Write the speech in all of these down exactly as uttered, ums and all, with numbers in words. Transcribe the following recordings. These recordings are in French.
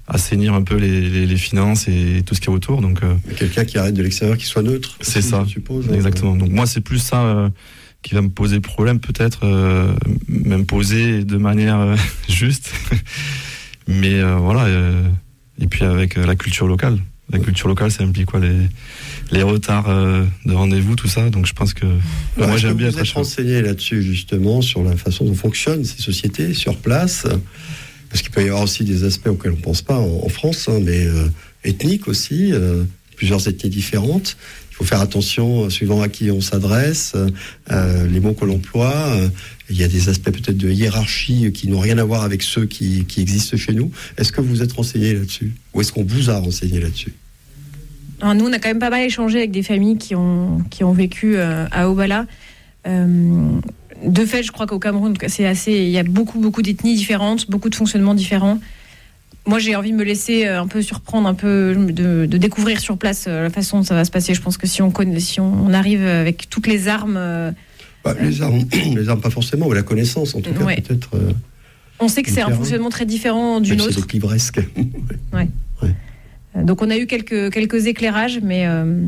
assainir un peu les, les, les finances et tout ce qu'il y a autour. Donc, euh, quelqu'un qui arrête de l'extérieur, qui soit neutre. C'est ça, je suppose. Exactement. Donc moi, c'est plus ça euh, qui va me poser problème, peut-être, euh, même poser de manière euh, juste. Mais euh, voilà. Euh, et puis avec euh, la culture locale. La culture locale, ça implique quoi, les, les retards euh, de rendez-vous, tout ça. Donc je pense que Alors, moi, j'aime bien être être renseigné là-dessus, justement, sur la façon dont fonctionnent ces sociétés sur place. Parce qu'il peut y avoir aussi des aspects auxquels on ne pense pas en, en France, hein, mais euh, ethniques aussi, euh, plusieurs ethnies différentes. Il faut faire attention, euh, suivant à qui on s'adresse, euh, les mots que l'on emploie. Euh, il y a des aspects peut-être de hiérarchie qui n'ont rien à voir avec ceux qui, qui existent chez nous. Est-ce que vous êtes renseigné là-dessus ? Ou est-ce qu'on vous a renseigné là-dessus ? Alors nous, on a quand même pas mal échangé avec des familles qui ont, qui ont vécu euh, à Obala. Euh, De fait, je crois qu'au Cameroun, c'est assez, il y a beaucoup, beaucoup d'ethnies différentes, beaucoup de fonctionnements différents. Moi, j'ai envie de me laisser un peu surprendre, un peu de, de découvrir sur place la façon dont ça va se passer. Je pense que si on connaît, si on arrive avec toutes les armes, bah, les armes, les armes pas forcément, mais la connaissance, en tout cas, ouais. peut-être. Euh, on sait que c'est un fonctionnement très différent d'une autre. C'est clivresque. ouais. ouais. Donc, on a eu quelques quelques éclairages, mais. Euh,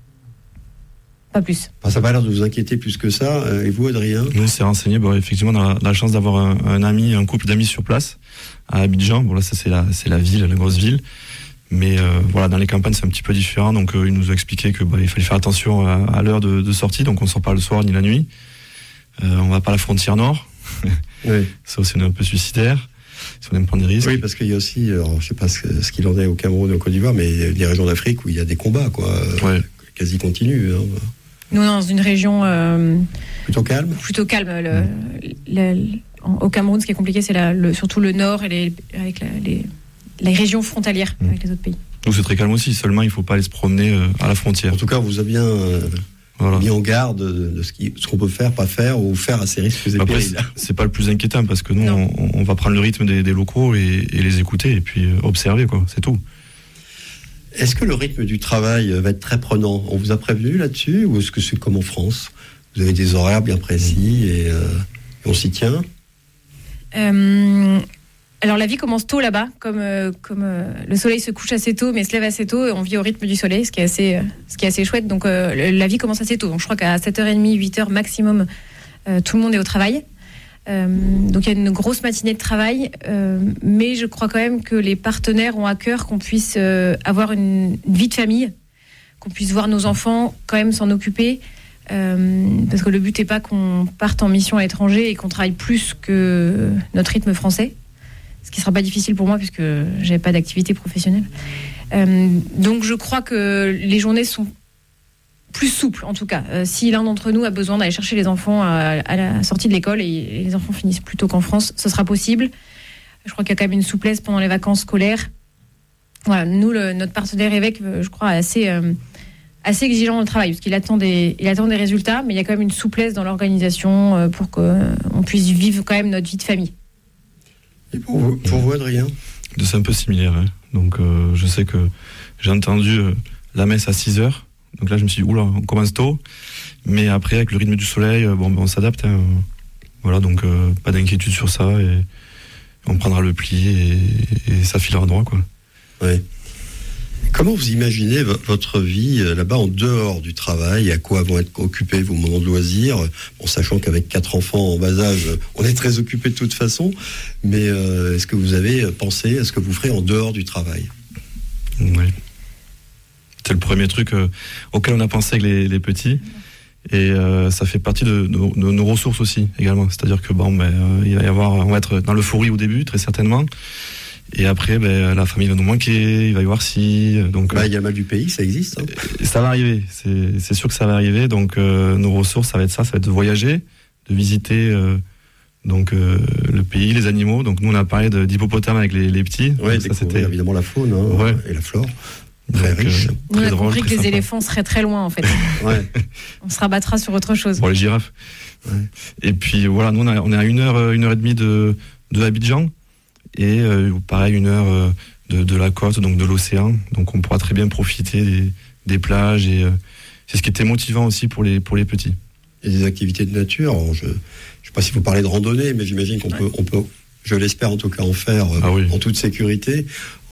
Pas plus. Enfin, ça n'a pas l'air de vous inquiéter plus que ça. Et vous, Adrien ? Nous, on s'est renseigné. Bon, effectivement, on a la chance d'avoir un, un ami, un couple d'amis sur place, à Abidjan. Bon, là, ça, c'est la, c'est la ville, la grosse ville. Mais euh, voilà, dans les campagnes, c'est un petit peu différent. Donc, euh, il nous a expliqué que bah, il fallait faire attention à, à l'heure de, de sortie. Donc, on ne sort pas le soir ni la nuit. Euh, on ne va pas à la frontière nord. Oui. Ça aussi, on est un peu suicidaire. Si on aime prendre des risques. Oui, parce qu'il y a aussi, alors, je ne sais pas ce, ce qu'il en est au Cameroun et au Côte d'Ivoire, mais il y a des régions d'Afrique où il y a des combats, quoi, ouais. quasi continus. Hein. Nous, on est dans une région euh, plutôt calme. Plutôt calme. Le, mmh. le, le, au Cameroun, ce qui est compliqué, c'est la, le, surtout le nord et les, avec la, les, les régions frontalières mmh. avec les autres pays. Donc c'est très calme aussi. Seulement, il ne faut pas aller se promener euh, à la frontière. En tout cas, on vous a bien euh, voilà. mis en garde de, de ce, qui, ce qu'on peut faire, pas faire, ou faire à ces risques et Après, périls. C'est, c'est pas le plus inquiétant parce que nous, on, on va prendre le rythme des, des locaux et, et les écouter et puis euh, observer, quoi. C'est tout. Est-ce que le rythme du travail va être très prenant ? On vous a prévenu là-dessus, ou est-ce que c'est comme en France ? Vous avez des horaires bien précis et, euh, et on s'y tient ? euh, Alors la vie commence tôt là-bas, comme, euh, comme euh, le soleil se couche assez tôt, mais se lève assez tôt, et on vit au rythme du soleil, ce qui est assez, euh, ce qui est assez chouette. Donc euh, la vie commence assez tôt. Donc je crois qu'à sept heures trente, huit heures maximum, euh, tout le monde est au travail. Euh, donc il y a une grosse matinée de travail, euh, mais je crois quand même que les partenaires ont à cœur qu'on puisse euh, avoir une, une vie de famille, qu'on puisse voir nos enfants quand même s'en occuper, euh, parce que le but n'est pas qu'on parte en mission à l'étranger et qu'on travaille plus que notre rythme français, ce qui ne sera pas difficile pour moi puisque je n'avais pas d'activité professionnelle. Euh, donc je crois que les journées sont plus souple en tout cas. Euh, si l'un d'entre nous a besoin d'aller chercher les enfants à, à la sortie de l'école et, et les enfants finissent plus tôt qu'en France, ce sera possible. Je crois qu'il y a quand même une souplesse pendant les vacances scolaires. Voilà, nous, le, notre partenaire évêque, je crois, est assez, euh, assez exigeant dans le travail parce qu'il attend des, il attend des résultats, mais il y a quand même une souplesse dans l'organisation euh, pour qu'on puisse vivre quand même notre vie de famille. Et pour vous, pour vous Adrien ? C'est un peu similaire. Hein. Donc, euh, je sais que j'ai entendu euh, la messe à six heures. Donc là, je me suis dit, oula, on commence tôt. Mais après, avec le rythme du soleil, bon, ben, on s'adapte. Hein. Voilà, donc euh, pas d'inquiétude sur ça. Et on prendra le pli et, et ça filera droit, quoi. Ouais. Comment vous imaginez v- votre vie euh, là-bas en dehors du travail ? À quoi vont être occupés vos moments de loisirs ? Bon, sachant qu'avec quatre enfants en bas âge, on est très occupés de toute façon. Mais euh, est-ce que vous avez pensé à ce que vous ferez en dehors du travail ? Oui. C'est le premier truc euh, auquel on a pensé avec les, les petits. Et euh, ça fait partie de, de, de nos ressources aussi, également. C'est-à-dire que bon, ben, euh, il va y avoir, on va être dans l'euphorie au début, très certainement. Et après, ben, la famille va nous manquer, il va y avoir si. Donc, bah, il y a le mal du pays, ça existe. Hein. Ça va arriver, c'est, c'est sûr que ça va arriver. Donc, euh, nos ressources, ça va être ça, ça va être de voyager, de visiter euh, donc, euh, le pays, les animaux. Donc, nous, on a parlé de, d'hippopotames avec les, les petits. Oui, ça, c'était évidemment la faune hein, ouais. et la flore. Très donc, riche. Euh, on très a drôle, compris que les sympa. éléphants seraient très loin en fait. Ouais. On se rabattra sur autre chose. Pour les girafes. Ouais. Et puis voilà, nous on, a, on est à une heure, une heure et demie de, de Abidjan et euh, pareil une heure euh, de, de la côte, donc de l'océan. Donc on pourra très bien profiter des, des plages et euh, c'est ce qui était motivant aussi pour les pour les petits. Et des activités de nature. Alors, je ne sais pas si vous parlez de randonnée, mais j'imagine qu'on ouais. peut, on peut, je l'espère en tout cas, en faire euh, ah oui. en toute sécurité.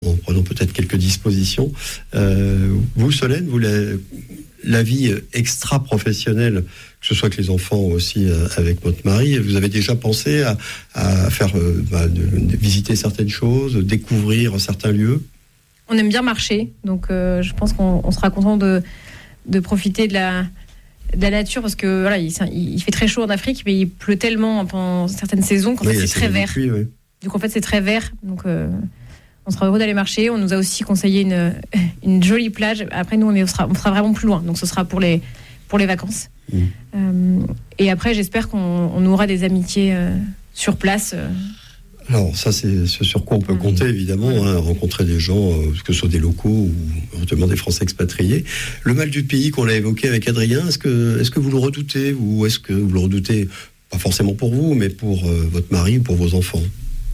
en prenant peut-être quelques dispositions. Euh, vous, Solène, vous la, la vie extra-professionnelle, que ce soit avec les enfants ou aussi euh, avec votre mari, vous avez déjà pensé à, à faire euh, bah, de, de visiter certaines choses, découvrir certains lieux? On aime bien marcher, donc euh, je pense qu'on on sera content de, de profiter de la, de la nature, parce que voilà, il, il fait très chaud en Afrique, mais il pleut tellement pendant certaines saisons qu'en oui, fait c'est très vert. Pluie, oui. Donc en fait c'est très vert, donc euh, on sera heureux d'aller marcher. On nous a aussi conseillé une, une jolie plage. Après nous on, sera, on sera vraiment plus loin, donc ce sera pour les, pour les vacances. Mmh. Euh, et après j'espère qu'on on aura des amitiés euh, sur place. Euh, Alors ça c'est ce sur quoi on peut compter évidemment, ouais. hein, rencontrer des gens, euh, que ce soit des locaux ou éventuellement des Français expatriés. Le mal du pays qu'on a évoqué avec Adrien, est-ce que, est-ce que vous le redoutez, ou est-ce que vous le redoutez, pas forcément pour vous, mais pour euh, votre mari ou pour vos enfants?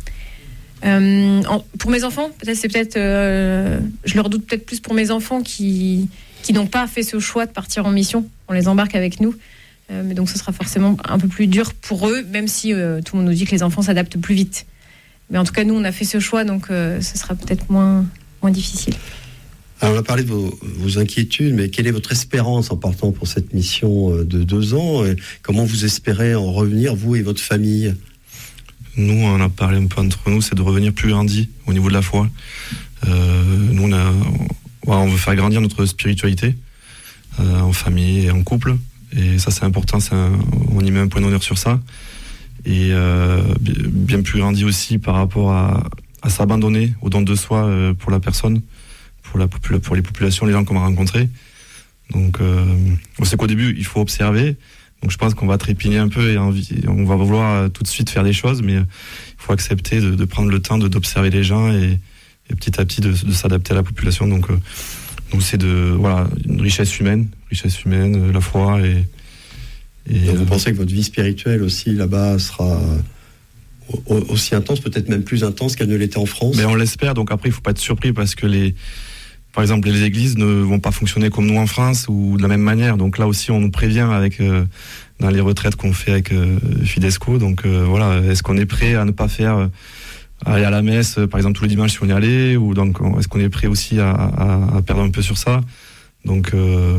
euh, en, Pour mes enfants, peut-être c'est peut-être, euh, je le redoute peut-être plus pour mes enfants qui, qui n'ont pas fait ce choix de partir en mission. On les embarque avec nous. Euh, mais donc ce sera forcément un peu plus dur pour eux, même si euh, tout le monde nous dit que les enfants s'adaptent plus vite. Mais en tout cas, nous, on a fait ce choix, donc euh, ce sera peut-être moins, moins difficile. Alors, on a parlé de vos, vos inquiétudes, mais quelle est votre espérance en partant pour cette mission de deux ans? Et comment vous espérez en revenir, vous et votre famille? Nous, on a parlé un peu entre nous, c'est de revenir plus grandi au niveau de la foi. Euh, nous, on, a, on veut faire grandir notre spiritualité euh, en famille et en couple. Et ça, c'est important, c'est un, on y met un point d'honneur sur ça. Et euh, bien plus grandi aussi par rapport à, à s'abandonner au don de soi euh, pour la personne, pour, la, pour les populations, les gens qu'on va rencontrer. Donc, euh, on sait qu'au début, il faut observer. Donc, je pense qu'on va trépigner un peu et on va vouloir tout de suite faire des choses, mais il faut accepter de, de prendre le temps de, d'observer les gens et, et petit à petit de, de s'adapter à la population. Donc, euh, donc c'est de, voilà, une richesse humaine, richesse humaine, la foi et Et donc vous euh, pensez que votre vie spirituelle aussi là-bas sera aussi intense, peut-être même plus intense qu'elle ne l'était en France? Mais on l'espère, donc après il ne faut pas être surpris parce que les, par exemple les églises ne vont pas fonctionner comme nous en France ou de la même manière. Donc là aussi on nous prévient avec, euh, dans les retraites qu'on fait avec euh, Fidesco. Donc euh, voilà, est-ce qu'on est prêt à ne pas faire, euh, aller à la messe par exemple tous les dimanches si on y allait, ou donc est-ce qu'on est prêt aussi à, à, à perdre un peu sur ça? Donc euh,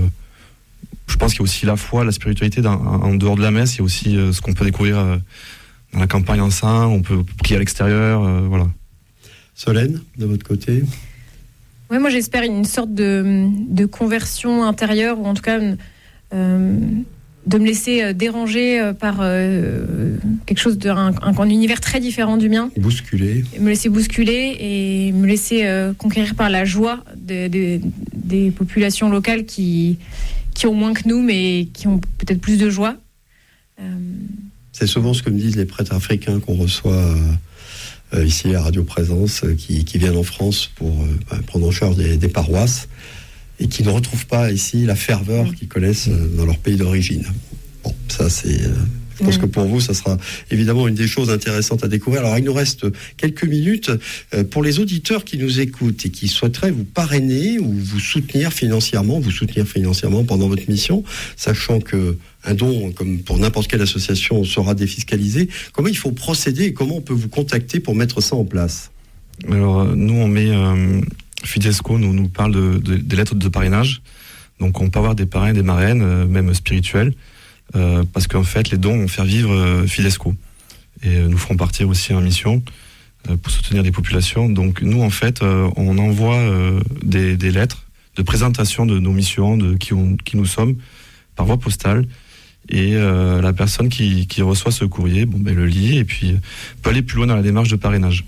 je pense qu'il y a aussi la foi, la spiritualité dans, en dehors de la messe. Il y a aussi euh, ce qu'on peut découvrir euh, dans la campagne en saint. On peut prier à l'extérieur, euh, voilà. Solène, de votre côté? Oui, moi j'espère une sorte de, de conversion intérieure, ou en tout cas euh, de me laisser déranger par euh, quelque chose d'un un, un univers très différent du mien. Bousculer. Me laisser bousculer et me laisser euh, conquérir par la joie de, de, des populations locales qui qui ont moins que nous, mais qui ont peut-être plus de joie. Euh... C'est souvent ce que me disent les prêtres africains qu'on reçoit euh, ici à Radio Présence, euh, qui, qui viennent en France pour euh, bah, prendre en charge des, des paroisses, et qui ne retrouvent pas ici la ferveur mmh. qu'ils connaissent euh, dans leur pays d'origine. Bon, ça c'est... Euh, je pense mmh. que pour vous, ça sera évidemment une des choses intéressantes à découvrir. Alors, il nous reste quelques minutes euh, pour les auditeurs qui nous écoutent et qui souhaiteraient vous parrainer ou vous soutenir financièrement, vous soutenir financièrement pendant votre mission, sachant que un don, comme pour n'importe quelle association, sera défiscalisé. Comment il faut procéder et comment on peut vous contacter pour mettre ça en place? Alors, nous, on met... Euh, Fidesco nous, nous parle de, de, des lettres de parrainage. Donc, on peut avoir des parrains, des marraines, euh, même spirituels. Euh, parce qu'en fait, les dons vont faire vivre euh, Fidesco et euh, nous feront partir aussi en mission euh, pour soutenir les populations. Donc nous, en fait, euh, on envoie euh, des, des lettres de présentation de nos missions, de qui, on, qui nous sommes, par voie postale. Et euh, la personne qui, qui reçoit ce courrier, bon, ben, le lit et puis peut aller plus loin dans la démarche de parrainage.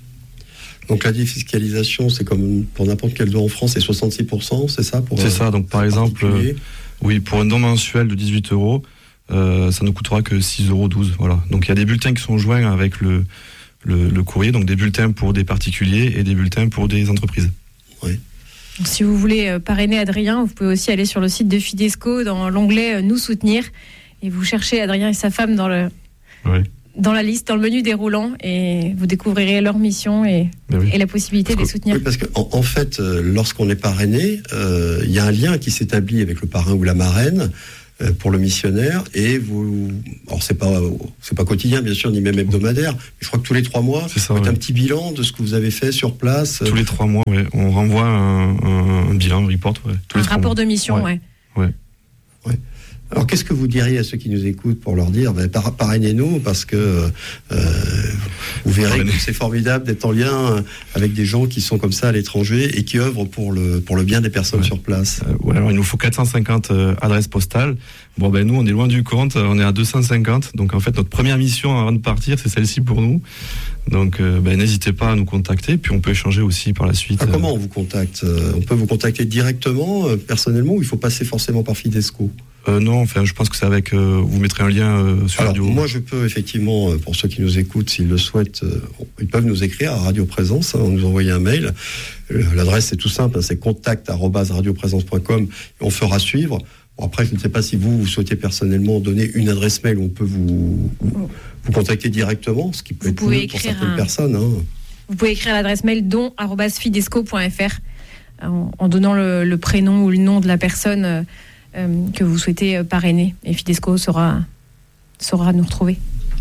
Donc la défiscalisation, c'est comme pour n'importe quel don en France, c'est soixante-six pour cent, c'est ça pour, C'est ça, donc par exemple, euh, oui, pour un don mensuel de dix-huit euros, Euh, ça ne coûtera que six euros douze. Voilà. Donc il y a des bulletins qui sont joints avec le, le, le courrier, donc des bulletins pour des particuliers et des bulletins pour des entreprises. Oui. Donc, si vous voulez parrainer Adrien, vous pouvez aussi aller sur le site de Fidesco dans l'onglet Nous soutenir et vous cherchez Adrien et sa femme dans, le, oui. dans la liste, dans le menu déroulant, et vous découvrirez leur mission et, oui. et la possibilité parce de les soutenir. Oui, parce qu'en en, en fait, euh, lorsqu'on est parrainé, il euh, y a un lien qui s'établit avec le parrain ou la marraine. euh, pour le missionnaire. Et vous, alors c'est pas, c'est pas quotidien bien sûr, ni même hebdomadaire, mais je crois que tous les trois mois, c'est ça, vous faites ouais. un petit bilan de ce que vous avez fait sur place. Tous les trois mois, ouais. On renvoie un, un, un bilan, un report. Ouais. Tous un les rapport mois. de mission, ouais. ouais. ouais. Alors, qu'est-ce que vous diriez à ceux qui nous écoutent pour leur dire, ben, par, parrainez-nous, parce que euh, vous verrez que c'est formidable d'être en lien avec des gens qui sont comme ça à l'étranger et qui œuvrent pour le, pour le bien des personnes ouais. sur place. Euh, ouais, alors il nous faut quatre cent cinquante euh, adresses postales. Bon, ben nous, on est loin du compte, on est à deux cent cinquante. Donc, en fait, notre première mission avant de partir, c'est celle-ci pour nous. Donc, euh, ben, n'hésitez pas à nous contacter, puis on peut échanger aussi par la suite. Ah, comment on vous contacte ? On peut vous contacter directement, euh, personnellement, ou il faut passer forcément par Fidesco ? Euh, non, enfin, je pense que c'est avec. Euh, vous mettrez un lien euh, sur Alors, Radio. moi, je peux effectivement, euh, pour ceux qui nous écoutent, s'ils le souhaitent, euh, ils peuvent nous écrire à Radio Présence, hein, nous envoyer un mail. Euh, l'adresse c'est tout simple, hein, c'est contact arobase radio présence point com et on fera suivre. Bon, après, je ne sais pas si vous, vous souhaitez personnellement donner une adresse mail où on peut vous, vous, vous contacter directement, ce qui peut vous être pouvez mieux pour écrire certaines un... personnes. Hein. Vous pouvez écrire l'adresse mail don arobase fidesco point f r en, en donnant le, le prénom ou le nom de la personne euh, euh, que vous souhaitez parrainer. Et Fidesco saura, saura nous retrouver.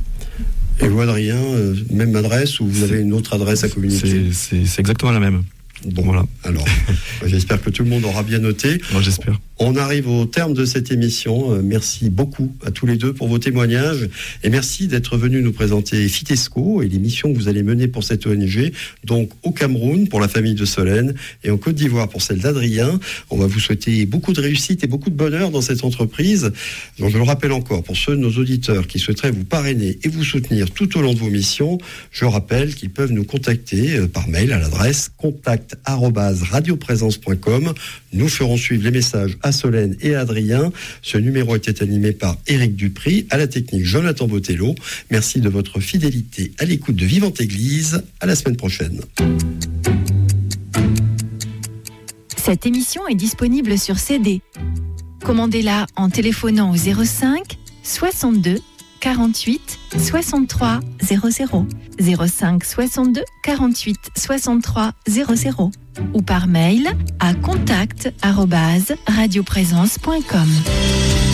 Et vous, Adrien, euh, même adresse ou vous avez une autre adresse à communiquer ? C'est, c'est, c'est exactement la même. Bon, voilà. Alors, j'espère que tout le monde aura bien noté. Moi, j'espère. On arrive au terme de cette émission. Euh, merci beaucoup à tous les deux pour vos témoignages et merci d'être venus nous présenter Fidesco et les missions que vous allez mener pour cette O N G, donc au Cameroun pour la famille de Solène et en Côte d'Ivoire pour celle d'Adrien. On va vous souhaiter beaucoup de réussite et beaucoup de bonheur dans cette entreprise. Donc, je le rappelle encore, pour ceux de nos auditeurs qui souhaiteraient vous parrainer et vous soutenir tout au long de vos missions, je rappelle qu'ils peuvent nous contacter euh, par mail à l'adresse contact arobase radio présence point com. Nous ferons suivre les messages à Solène et à Adrien. Ce numéro était animé par Éric Dupri, à la technique Jonathan Botello. Merci de votre fidélité à l'écoute de Vivante Église. À la semaine prochaine. Cette émission est disponible sur C D. Commandez-la en téléphonant au zéro cinq soixante-deux quarante-huit soixante-trois zéro zéro, zéro cinq soixante-deux quarante-huit soixante-trois zéro zéro ou par mail à contact arobase radio présence point com.